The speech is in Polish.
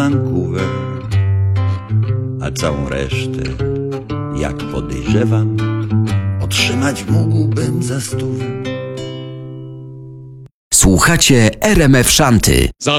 Vancouver, a całą resztę, jak podejrzewam, otrzymać mógłbym za 100. Słuchacie RMF Szanty.